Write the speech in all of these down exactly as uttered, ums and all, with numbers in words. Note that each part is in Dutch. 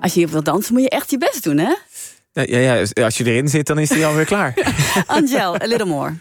Als je hier wilt dansen, moet je echt je best doen, hè? Ja, ja, als je erin zit, dan is hij alweer klaar. Angel, a little more.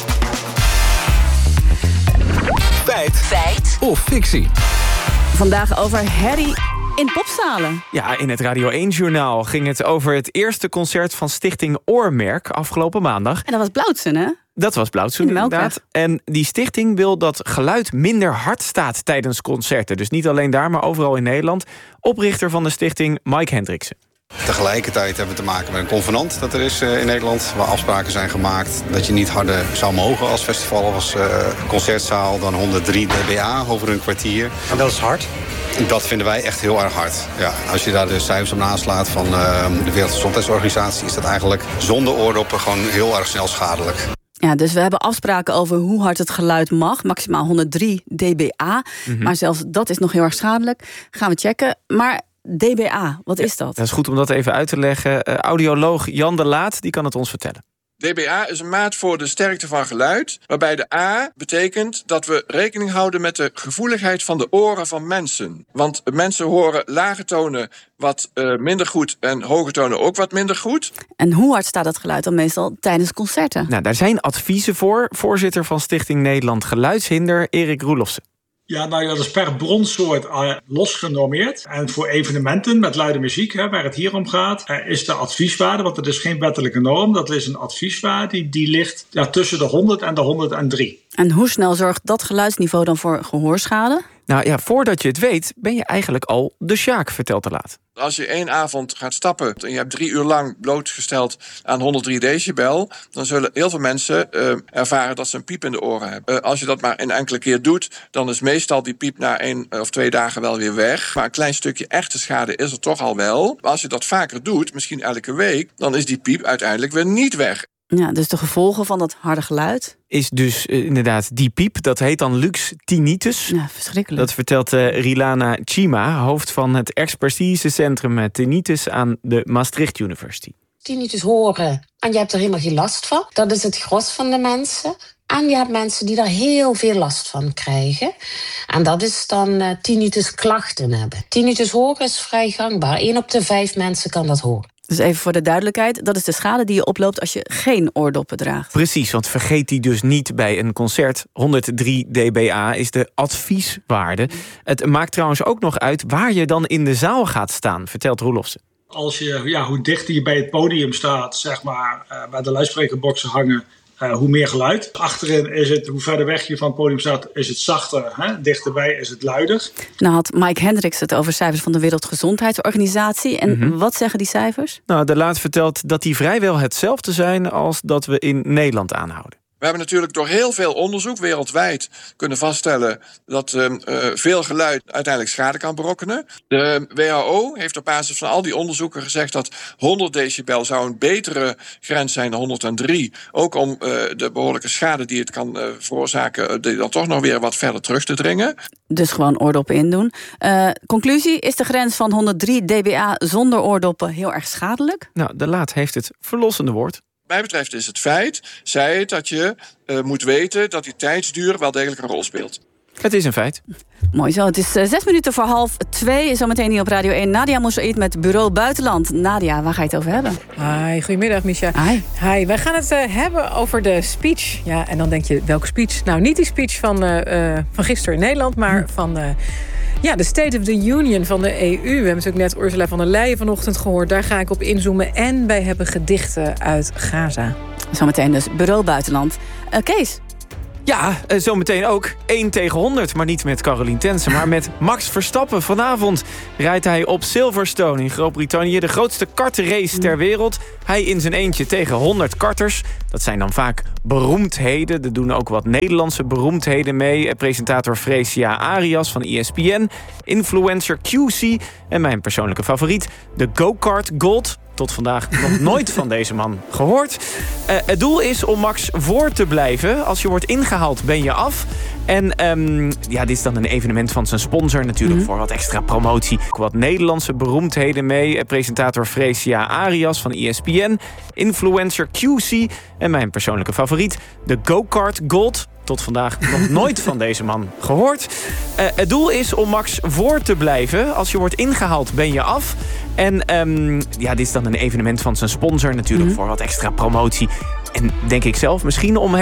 Feit. Feit. Of fictie. Vandaag over herrie in popzalen. Ja, in het Radio één-journaal ging het over het eerste concert van Stichting Oormerk afgelopen maandag. En dat was Blauwtsen, hè? Dat was Blauwtsen, inderdaad. En die stichting wil dat geluid minder hard staat tijdens concerten. Dus niet alleen daar, maar overal in Nederland. Oprichter van de stichting, Mike Hendriksen. Tegelijkertijd hebben we te maken met een convenant dat er is uh, in Nederland, waar afspraken zijn gemaakt dat je niet harder zou mogen als festival of als uh, concertzaal dan honderddrie dBA over een kwartier. En dat is hard? Dat vinden wij echt heel erg hard. Ja, als je daar de cijfers op naslaat van uh, de Wereldgezondheidsorganisatie, is dat eigenlijk zonder oordoppen gewoon heel erg snel schadelijk. Ja, dus we hebben afspraken over hoe hard het geluid mag. Maximaal honderddrie dBA. Mm-hmm. Maar zelfs dat is nog heel erg schadelijk. Gaan we checken. Maar dBA, wat is dat? Ja, dat is goed om dat even uit te leggen. Uh, audioloog Jan de Laat, die kan het ons vertellen. dBA is een maat voor de sterkte van geluid, waarbij de A betekent dat we rekening houden met de gevoeligheid van de oren van mensen. Want mensen horen lage tonen wat uh, minder goed en hoge tonen ook wat minder goed. En hoe hard staat dat geluid dan meestal tijdens concerten? Nou, daar zijn adviezen voor. Voorzitter van Stichting Nederland Geluidshinder, Erik Roelofsen. Ja, nou ja, dat is per bronsoort uh, losgenormeerd. En voor evenementen met luide muziek, hè, waar het hier om gaat, uh, is de advieswaarde, want het is geen wettelijke norm, dat is een advieswaarde, die, die ligt ja, tussen de honderd en de honderddrie. En hoe snel zorgt dat geluidsniveau dan voor gehoorschade? Nou ja, voordat je het weet, ben je eigenlijk al de Sjaak, vertelt de Laat. Als je één avond gaat stappen en je hebt drie uur lang blootgesteld aan honderddrie decibel, dan zullen heel veel mensen uh, ervaren dat ze een piep in de oren hebben. Uh, als je dat maar een enkele keer doet, dan is meestal die piep na één of twee dagen wel weer weg. Maar een klein stukje echte schade is er toch al wel. Maar als je dat vaker doet, misschien elke week, dan is die piep uiteindelijk weer niet weg. Ja, dus de gevolgen van dat harde geluid is dus uh, inderdaad die piep. Dat heet dan lux tinnitus. Ja, verschrikkelijk. Dat vertelt uh, Rilana Chima, hoofd van het expertisecentrum tinnitus aan de Maastricht University. Tinnitus horen en je hebt er helemaal geen last van. Dat is het gros van de mensen. En je hebt mensen die daar heel veel last van krijgen. En dat is dan uh, tinnitus klachten hebben. Tinnitus horen is vrij gangbaar. Eén op de vijf mensen kan dat horen. Dus even voor de duidelijkheid, dat is de schade die je oploopt als je geen oordoppen draagt. Precies, want vergeet die dus niet bij een concert. honderddrie dBA is de advieswaarde. Het maakt trouwens ook nog uit waar je dan in de zaal gaat staan, vertelt Roelofsen. Als je, ja, hoe dichter je bij het podium staat, zeg maar, uh, waar de luidsprekerboxen hangen, Uh, hoe meer geluid. Achterin is het, hoe verder weg je van het podium staat, is het zachter. Hè? Dichterbij is het luider. Nou had Mike Hendricks het over cijfers van de Wereldgezondheidsorganisatie. En mm-hmm. wat zeggen die cijfers? Nou, de Laat vertelt dat die vrijwel hetzelfde zijn als dat we in Nederland aanhouden. We hebben natuurlijk door heel veel onderzoek wereldwijd kunnen vaststellen dat uh, veel geluid uiteindelijk schade kan berokkenen. De W H O heeft op basis van al die onderzoeken gezegd dat honderd decibel zou een betere grens zijn dan honderddrie. Ook om uh, de behoorlijke schade die het kan uh, veroorzaken, die dan toch nog weer wat verder terug te dringen. Dus gewoon oordoppen indoen. Uh, conclusie, is de grens van honderddrie dBA zonder oordoppen heel erg schadelijk? Nou, de Laat heeft het verlossende woord. Wat mij betreft is het feit, zei het, dat je uh, moet weten dat die tijdsduur wel degelijk een rol speelt. Het is een feit. Mooi zo, het is uh, zes minuten voor half twee. Zometeen hier op Radio één. Nadia Moussaïd met Bureau Buitenland. Nadia, waar ga je het over hebben? Hi, goedemiddag Misha. Hi. Hi, wij gaan het uh, hebben over de speech. Ja, en dan denk je, welke speech? Nou, niet die speech van, uh, uh, van gisteren in Nederland, maar hm. van... Uh, Ja, de State of the Union van de E U. We hebben natuurlijk net Ursula von der Leyen vanochtend gehoord. Daar ga ik op inzoomen. En wij hebben gedichten uit Gaza. Zometeen dus Bureau Buitenland. Uh, Kees? Ja, zometeen ook één tegen honderd. Maar niet met Caroline Tensen, maar met Max Verstappen. Vanavond rijdt hij op Silverstone in Groot-Brittannië. De grootste kartrace ter wereld. Hij in zijn eentje tegen honderd karters. Dat zijn dan vaak beroemdheden. Er doen ook wat Nederlandse beroemdheden mee. Presentator Fresia Arias van E S P N. Influencer Q C. En mijn persoonlijke favoriet, de Go-Kart Gold. Tot vandaag nog nooit van deze man gehoord. Uh, het doel is om Max voor te blijven. Als je wordt ingehaald, ben je af. En um, ja, dit is dan een evenement van zijn sponsor. Natuurlijk mm-hmm. voor wat extra promotie. Ook wat Nederlandse beroemdheden mee. Presentator Fresia Arias van E S P N. Influencer Q C. En mijn persoonlijke favoriet, de Go-Kart Gold. Tot vandaag nog nooit van deze man gehoord. Uh, het doel is om Max voor te blijven. Als je wordt ingehaald, ben je af. En um, ja, dit is dan een evenement van zijn sponsor. Natuurlijk mm-hmm. voor wat extra promotie. En denk ik zelf, misschien om hem